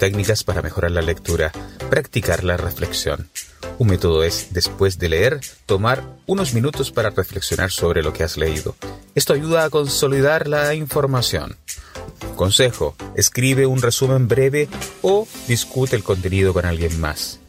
técnicas para mejorar la lectura. Practicar la reflexión. Un método es, después de leer, tomar unos minutos para reflexionar sobre lo que has leído. Esto ayuda a consolidar la información. Consejo: escribe un resumen breve o discute el contenido con alguien más.